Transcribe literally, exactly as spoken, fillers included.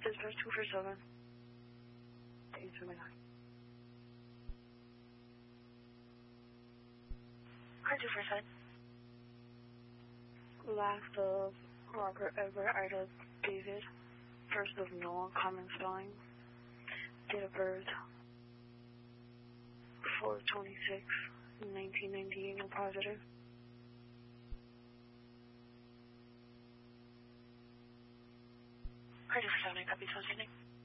Dispatch two four seven. eight seven nine. Car two four seven. Last of Robert Edward Ida David. First of Noah, common spelling. Date of birth four twenty-six nineteen ninety-eight, no positive. Car two four seven, copy, sounds